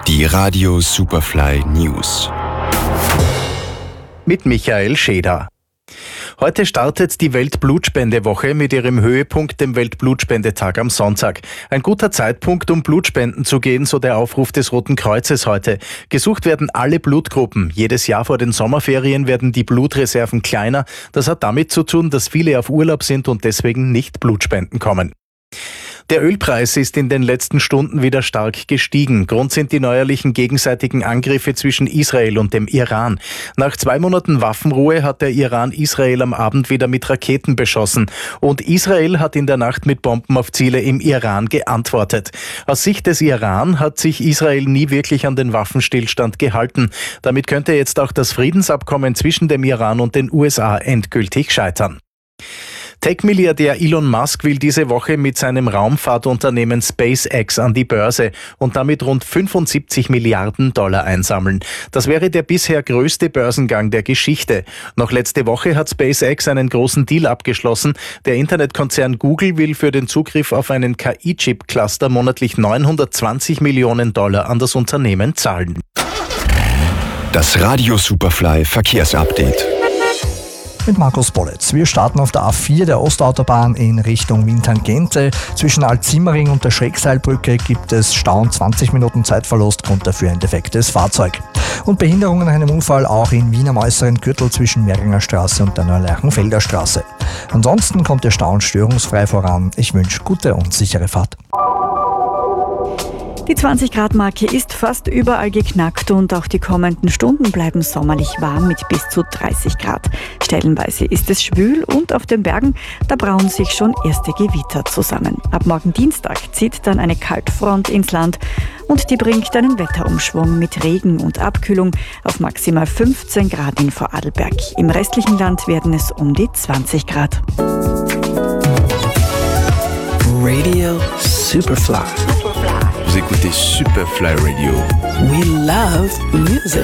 Die Radio Superfly News. Mit Michael Scheder. Heute startet die Weltblutspendewoche mit ihrem Höhepunkt, dem Weltblutspendetag am Sonntag. Ein guter Zeitpunkt, um Blutspenden zu gehen, so der Aufruf des Roten Kreuzes heute. Gesucht werden alle Blutgruppen. Jedes Jahr vor den Sommerferien werden die Blutreserven kleiner. Das hat damit zu tun, dass viele auf Urlaub sind und deswegen nicht Blutspenden kommen. Der Ölpreis ist in den letzten Stunden wieder stark gestiegen. Grund sind die neuerlichen gegenseitigen Angriffe zwischen Israel und dem Iran. Nach 2 Monaten Waffenruhe hat der Iran Israel am Abend wieder mit Raketen beschossen. Und Israel hat in der Nacht mit Bomben auf Ziele im Iran geantwortet. Aus Sicht des Iran hat sich Israel nie wirklich an den Waffenstillstand gehalten. Damit könnte jetzt auch das Friedensabkommen zwischen dem Iran und den USA endgültig scheitern. Tech-Milliardär Elon Musk will diese Woche mit seinem Raumfahrtunternehmen SpaceX an die Börse und damit rund 75 Milliarden Dollar einsammeln. Das wäre der bisher größte Börsengang der Geschichte. Noch letzte Woche hat SpaceX einen großen Deal abgeschlossen. Der Internetkonzern Google will für den Zugriff auf einen KI-Chip-Cluster monatlich 920 Millionen Dollar an das Unternehmen zahlen. Das Radio Superfly Verkehrsupdate. Mit Markus Bollitz. Wir starten auf der A4 der Ostautobahn in Richtung Wien-Tangente. Zwischen Alt-Simmering und der Schrägseilbrücke gibt es Stau und 20 Minuten Zeitverlust, Grund dafür ein defektes Fahrzeug. Und Behinderungen nach einem Unfall auch in Wien am äußeren Gürtel zwischen Meringer Straße und der Neulerchenfelder Straße. Ansonsten kommt der Stau und störungsfrei voran. Ich wünsche gute und sichere Fahrt. Die 20-Grad-Marke ist fast überall geknackt und auch die kommenden Stunden bleiben sommerlich warm mit bis zu 30 Grad. Stellenweise ist es schwül und auf den Bergen, da brauen sich schon erste Gewitter zusammen. Ab morgen Dienstag zieht dann eine Kaltfront ins Land und die bringt einen Wetterumschwung mit Regen und Abkühlung auf maximal 15 Grad in Vorarlberg. Im restlichen Land werden es um die 20 Grad. Radio Superfly. Vous écoutez Superfly Radio. We love music.